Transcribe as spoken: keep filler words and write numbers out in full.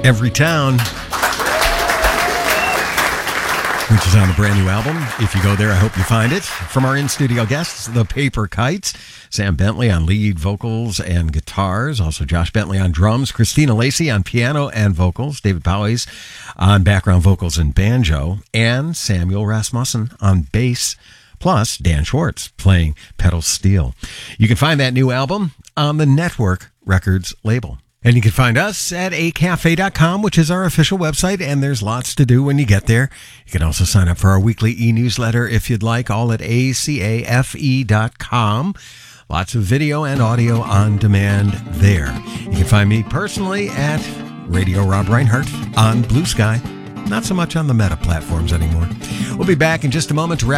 Every Town, which is on the brand new album. If you go there, I hope you find it. From our in-studio guests, the Paper Kites, Sam Bentley on lead vocals and guitars, also Josh Bentley on drums, Christina Lacey on piano and vocals, David Powys on background vocals and banjo, and Samuel Rasmussen on bass, plus Dan Schwartz playing pedal steel. You can find that new album on the Network Records label. And you can find us at a cafe dot com, which is our official website, and there's lots to do when you get there. You can also sign up for our weekly e-newsletter if you'd like, all at a cafe dot com. Lots of video and audio on demand there. You can find me personally at Radio Rob Reinhardt on Blue Sky. Not so much on the Meta platforms anymore. We'll be back in just a moment to wrap